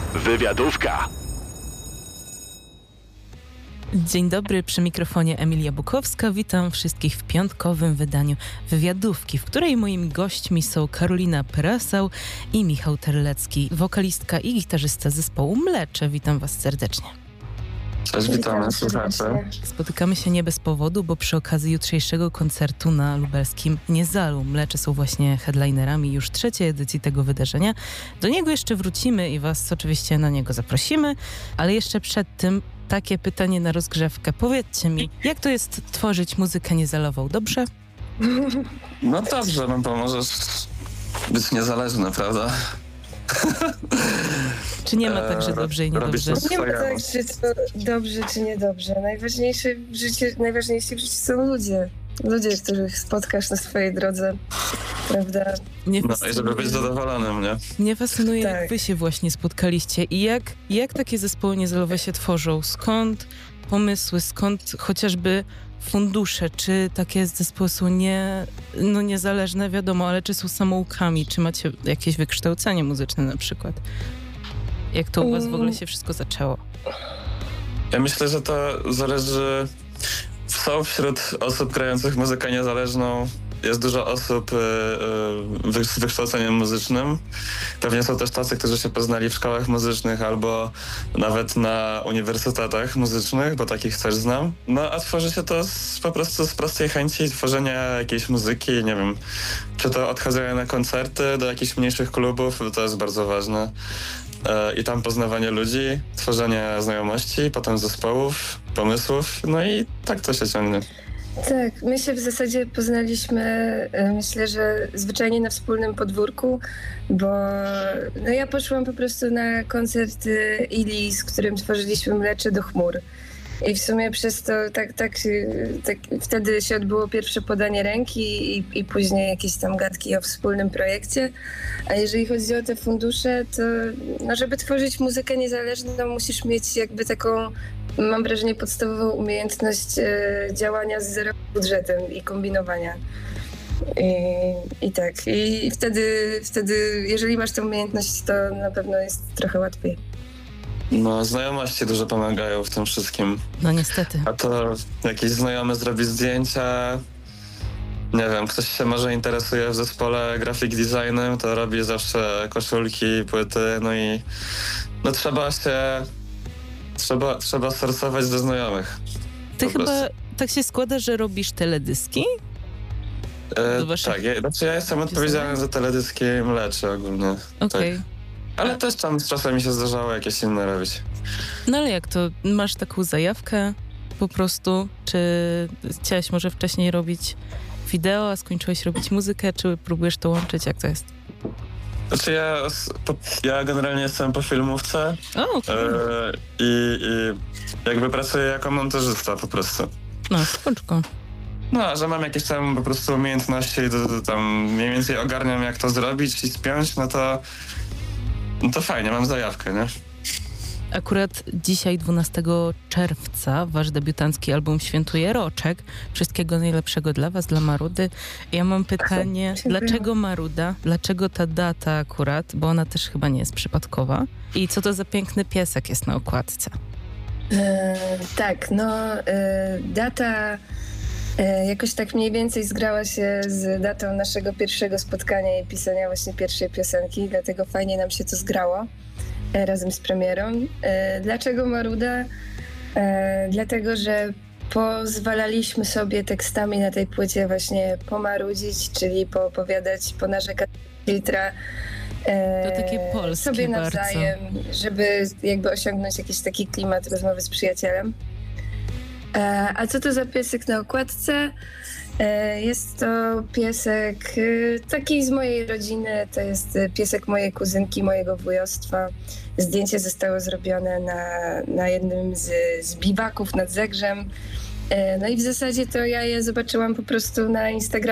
Wywiadówka. Dzień dobry, przy mikrofonie Emilia Bukowska. Witam wszystkich w piątkowym wydaniu Wywiadówki, w której moimi gośćmi są Karolina Perasał i Michał Terlecki, wokalistka i gitarzysta zespołu Mlecze. Witam was serdecznie. Cześć, witamy, słuchacze. Spotykamy się nie bez powodu, bo przy okazji jutrzejszego koncertu na lubelskim Niezalu Mlecze są właśnie headlinerami już trzeciej edycji tego wydarzenia. Do niego jeszcze wrócimy i was oczywiście na niego zaprosimy, ale jeszcze przed tym takie pytanie na rozgrzewkę. Powiedzcie mi, jak to jest tworzyć muzykę niezalową? Dobrze? No dobrze, no to możesz być niezależny, prawda? Czy nie ma tak, że dobrze i niedobrze? Nie ma tak, że to dobrze czy niedobrze. Najważniejsi w życiu są ludzie. Ludzie, których spotkasz na swojej drodze, prawda? No i żeby być zadowolonym, nie? Mnie fascynuje, Tak. jak wy się właśnie spotkaliście i jak takie zespoły niezalowe się tworzą? Skąd pomysły, skąd chociażby fundusze? Czy takie zespoły są niezależne, wiadomo, ale czy są samoukami? Czy macie jakieś wykształcenie muzyczne na przykład? Jak to u was w ogóle się wszystko zaczęło? Ja myślę, że to zależy... Są wśród osób grających muzykę niezależną, jest dużo osób z wykształceniem muzycznym. Pewnie są też tacy, którzy się poznali w szkołach muzycznych albo nawet na uniwersytetach muzycznych, bo takich też znam. No a tworzy się to po prostu z prostej chęci tworzenia jakiejś muzyki, nie wiem, czy to odchodzenia na koncerty do jakichś mniejszych klubów, bo to jest bardzo ważne. I tam poznawanie ludzi, tworzenie znajomości, potem zespołów, pomysłów, no i tak to się ciągnie. Tak, my się w zasadzie poznaliśmy, myślę, że zwyczajnie na wspólnym podwórku, bo no ja poszłam po prostu na koncert Ili, z którym tworzyliśmy Mlecze do chmur. I w sumie przez to tak wtedy się odbyło pierwsze podanie ręki i później jakieś tam gadki o wspólnym projekcie. A jeżeli chodzi o te fundusze, to no, żeby tworzyć muzykę niezależną, musisz mieć jakby taką, mam wrażenie, podstawową umiejętność działania z zerowym budżetem i kombinowania. I tak. I wtedy, jeżeli masz tę umiejętność, to na pewno jest trochę łatwiej. No, znajomości dużo pomagają w tym wszystkim. No niestety. A to jakiś znajomy zrobi zdjęcia, nie wiem, ktoś się może interesuje w zespole graphic designem, to robi zawsze koszulki, płyty, no i no trzeba sorsować do znajomych. Ty chyba tak się składa, że robisz teledyski? Tak, ja jestem odpowiedzialny za teledyski Mlecze ogólnie. Okej. Tak. Ale też tam czasem mi się zdarzało jakieś inne robić. No ale jak to? Masz taką zajawkę po prostu? Czy chciałeś może wcześniej robić wideo, a skończyłeś robić muzykę? Czy próbujesz to łączyć? Jak to jest? Znaczy ja generalnie jestem po filmówce i jakby pracuję jako montażysta po prostu. No, spoczko. No, że mam jakieś tam po prostu umiejętności, tam mniej więcej ogarniam jak to zrobić i spiąć, no to fajnie, mam zajawkę, nie? Akurat dzisiaj, 12 czerwca, wasz debiutancki album świętuje roczek. Wszystkiego najlepszego dla was, dla Marudy. Ja mam pytanie, dlaczego Maruda? Dlaczego ta data akurat? Bo ona też chyba nie jest przypadkowa. I co to za piękny piesek jest na okładce? Data jakoś tak mniej więcej zgrała się z datą naszego pierwszego spotkania i pisania właśnie pierwszej piosenki, dlatego fajnie nam się to zgrało razem z premierą. Dlaczego Maruda? Dlatego, że pozwalaliśmy sobie tekstami na tej płycie właśnie pomarudzić, czyli poopowiadać, ponarzekać filtra to takie polskie sobie nawzajem, bardzo. Żeby jakby osiągnąć jakiś taki klimat rozmowy z przyjacielem. A co to za piesek na okładce? Jest to piesek taki z mojej rodziny, to jest piesek mojej kuzynki, mojego wujostwa. Zdjęcie zostało zrobione na jednym z biwaków nad Zegrzem. No i w zasadzie to ja je zobaczyłam po prostu na Instagramie.